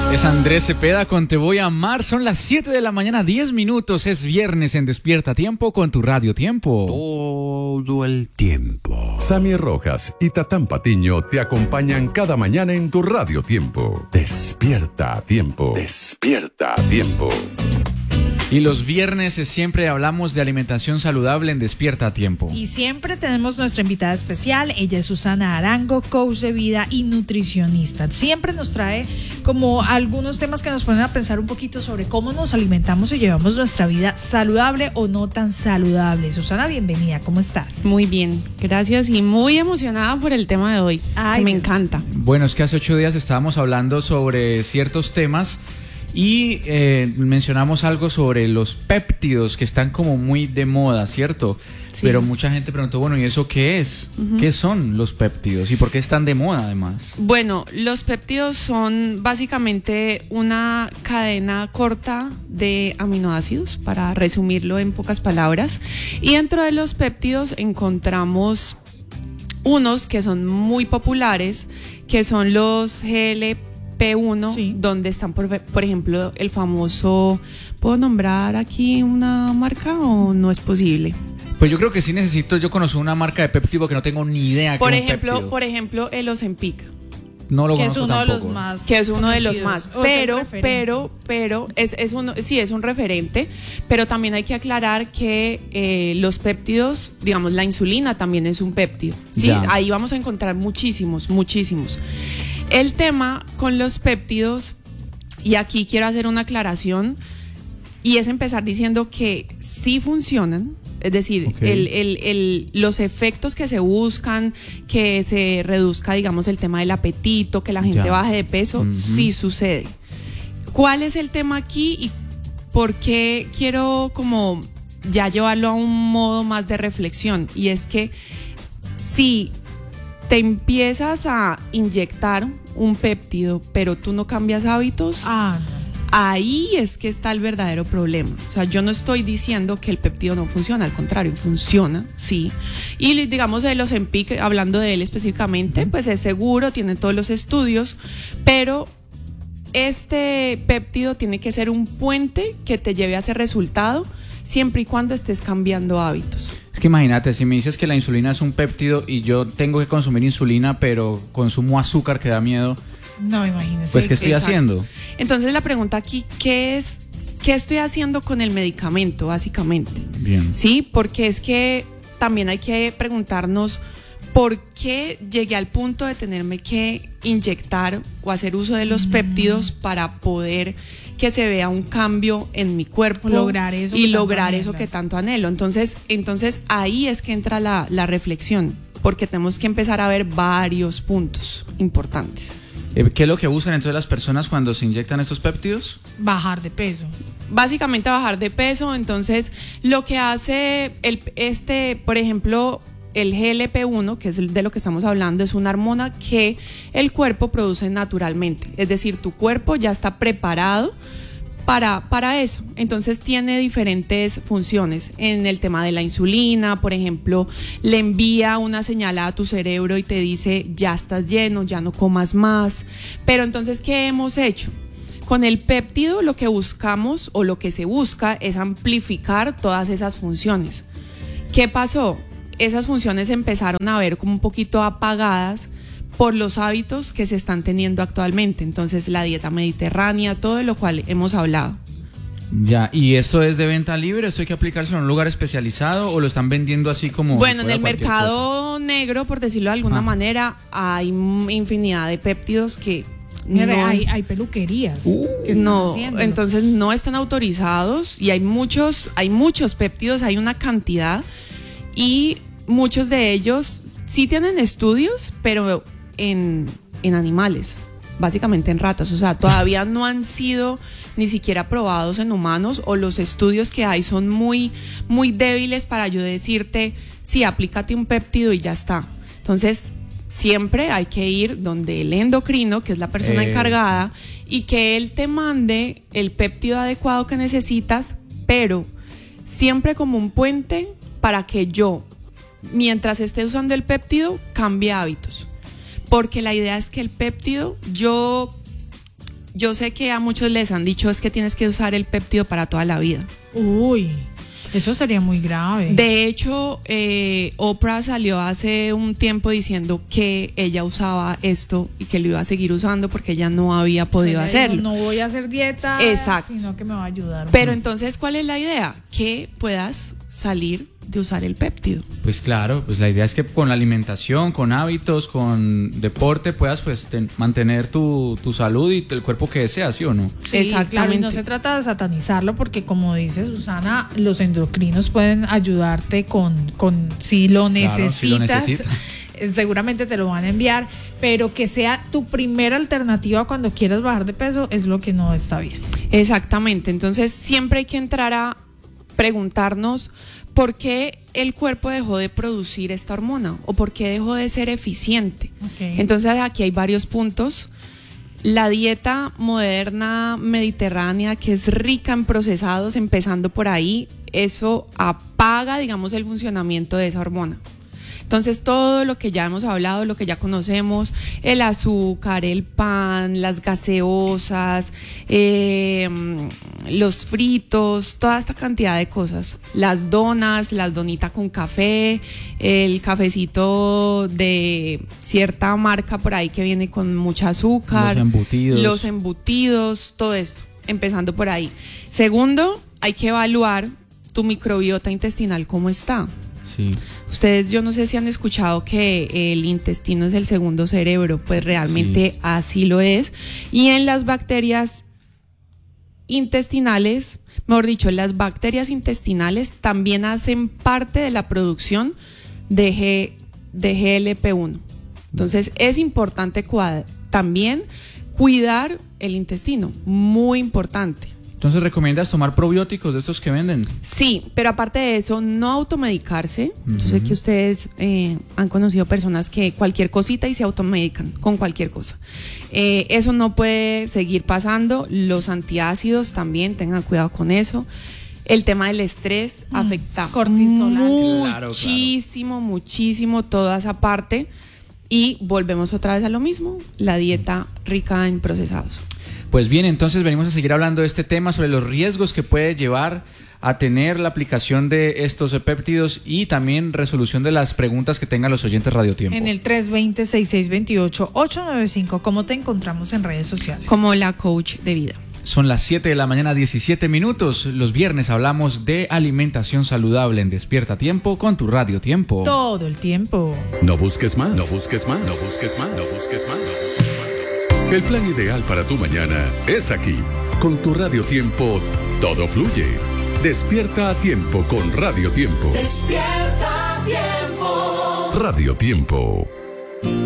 Es Andrés Cepeda con Te Voy a Amar. Son las 7 de la mañana, 10 minutos. Es viernes en Despierta Tiempo con tu Radio Tiempo. Todo el tiempo. Sammy Rojas y Tatán Patiño te acompañan cada mañana en tu Radio Tiempo. Despierta Tiempo. Despierta Tiempo. Y los viernes siempre hablamos de alimentación saludable en Despierta Tiempo. Y siempre tenemos nuestra invitada especial. Ella es Susana Arango, coach de vida y nutricionista. Siempre nos trae como algunos temas que nos ponen a pensar un poquito sobre cómo nos alimentamos y llevamos nuestra vida saludable o no tan saludable. Susana, bienvenida. ¿Cómo estás? Muy bien, gracias y muy emocionada por el tema de hoy. Ay, me encanta. Bueno, es que hace 8 días estábamos hablando sobre ciertos temas y mencionamos algo sobre los péptidos que están como muy de moda, ¿cierto? Sí. Pero mucha gente preguntó, bueno, ¿y eso qué es? ¿Qué son los péptidos y por qué están de moda además? Bueno, los péptidos son básicamente una cadena corta de aminoácidos, para resumirlo en pocas palabras. Y dentro de los péptidos encontramos unos que son muy populares, que son los GLP-1, sí, donde están, por ejemplo, el famoso... ¿Puedo nombrar aquí una marca o no es posible? Pues yo creo que sí necesito, yo conozco una marca de péptido que no tengo ni idea. Por ejemplo, el Ozempic. No lo conozco tampoco. Que es uno de los más. Que es uno de los más. Pero es uno, sí, es un referente. Pero también hay que aclarar que los péptidos, digamos, la insulina también es un péptido. Sí, ya. Ahí vamos a encontrar muchísimos. El tema con los péptidos, y aquí quiero hacer una aclaración, y es empezar diciendo que sí funcionan. Es decir, okay, los efectos que se buscan, que se reduzca, digamos, el tema del apetito, que la gente baje de peso, sí sucede. ¿Cuál es el tema aquí y por qué quiero como ya llevarlo a un modo más de reflexión? Y es que si te empiezas a inyectar un péptido, pero tú no cambias hábitos, ahí es que está el verdadero problema. O sea, yo no estoy diciendo que el péptido no funciona, al contrario, funciona, sí. Y digamos de los Ozempic, hablando de él específicamente, pues es seguro, tiene todos los estudios, pero este péptido tiene que ser un puente que te lleve a ese resultado, siempre y cuando estés cambiando hábitos. Es que imagínate, si me dices que la insulina es un péptido y yo tengo que consumir insulina, pero consumo azúcar que da miedo. No, imagínese. Pues, ¿qué estoy haciendo? Entonces, la pregunta aquí, ¿qué estoy haciendo con el medicamento, básicamente? Bien. Sí, porque es que también hay que preguntarnos por qué llegué al punto de tenerme que inyectar o hacer uso de los péptidos para poder que se vea un cambio en mi cuerpo, lograr eso que tanto anhelo. Entonces ahí es que entra la reflexión, porque tenemos que empezar a ver varios puntos importantes. ¿Qué es lo que buscan entonces las personas cuando se inyectan estos péptidos? Bajar de peso. Básicamente bajar de peso. Entonces, lo que hace por ejemplo, el GLP-1, que es de lo que estamos hablando, es una hormona que el cuerpo produce naturalmente. Es decir, tu cuerpo ya está preparado para eso. Entonces tiene diferentes funciones. En el tema de la insulina, por ejemplo, le envía una señal a tu cerebro y te dice, ya estás lleno, ya no comas más. Pero entonces, ¿qué hemos hecho? Con el péptido lo que buscamos o lo que se busca es amplificar todas esas funciones. ¿Qué pasó? Esas funciones empezaron a ver como un poquito apagadas por los hábitos que se están teniendo actualmente. Entonces, la dieta mediterránea, todo de lo cual hemos hablado. Ya, ¿y esto es de venta libre? ¿Esto hay que aplicárselo en un lugar especializado o lo están vendiendo así como? Bueno, en el mercado negro, por decirlo de alguna manera, hay infinidad de péptidos que hay peluquerías que están haciéndolo. Entonces no están autorizados y hay muchos péptidos, hay una cantidad y muchos de ellos sí tienen estudios, pero en animales, básicamente en ratas. O sea, todavía no han sido ni siquiera probados en humanos, o los estudios que hay son muy, muy débiles para yo decirte, sí, aplícate un péptido y ya está. Entonces, siempre hay que ir donde el endocrino, que es la persona encargada, y que él te mande el péptido adecuado que necesitas, pero siempre como un puente para que yo, mientras esté usando el péptido, cambie hábitos. Porque la idea es que el péptido, yo yo sé que a muchos les han dicho es que tienes que usar el péptido para toda la vida. Uy, eso sería muy grave. De hecho, Oprah salió hace un tiempo diciendo que ella usaba esto y que lo iba a seguir usando porque ella no había podido hacerlo. No voy a hacer dieta, exacto, sino que me va a ayudar. Pero entonces, ¿cuál es la idea? Que puedas salir de usar el péptido. Pues claro, pues la idea es que con la alimentación, con hábitos, con deporte puedas pues mantener tu salud y el cuerpo que deseas, ¿sí o no? Sí, exactamente. Claro, y no se trata de satanizarlo porque como dice Susana, los endocrinos pueden ayudarte con si lo necesitas. Claro, seguramente te lo van a enviar, pero que sea tu primera alternativa cuando quieras bajar de peso es lo que no está bien. Exactamente, entonces siempre hay que entrar a preguntarnos por qué el cuerpo dejó de producir esta hormona o por qué dejó de ser eficiente. Okay. Entonces aquí hay varios puntos. La dieta moderna mediterránea, que es rica en procesados, empezando por ahí, eso apaga, digamos, el funcionamiento de esa hormona. Entonces todo lo que ya hemos hablado, lo que ya conocemos, el azúcar, el pan, las gaseosas, los fritos, toda esta cantidad de cosas, las donas, las donitas con café, el cafecito de cierta marca por ahí que viene con mucha azúcar, los embutidos, todo esto, empezando por ahí. Segundo, hay que evaluar tu microbiota intestinal, cómo está. Sí. Ustedes, yo no sé si han escuchado que el intestino es el segundo cerebro, pues realmente sí, así lo es. Y en las bacterias intestinales, mejor dicho, las bacterias intestinales también hacen parte de la producción de GLP-1. Entonces es importante también cuidar el intestino, muy importante. Entonces, ¿recomiendas tomar probióticos de estos que venden? Sí, pero aparte de eso, no automedicarse. Yo sé que ustedes han conocido personas que cualquier cosita y se automedican con cualquier cosa. Eso no puede seguir pasando. Los antiácidos también, tengan cuidado con eso. El tema del estrés afecta muchísimo toda esa parte. Y volvemos otra vez a lo mismo, la dieta rica en procesados. Pues bien, entonces venimos a seguir hablando de este tema sobre los riesgos que puede llevar a tener la aplicación de estos péptidos y también resolución de las preguntas que tengan los oyentes Radio Tiempo. En el 320-6628-895, ¿cómo te encontramos en redes sociales? Como la coach de vida. Son las 7 de la mañana, 17 minutos. Los viernes hablamos de alimentación saludable en Despierta Tiempo con tu Radio Tiempo. Todo el tiempo. No busques más. No busques más. No busques más. No busques más. El plan ideal para tu mañana es aquí. Con tu Radio Tiempo, todo fluye. Despierta a tiempo con Radio Tiempo. Despierta a tiempo. Radio Tiempo.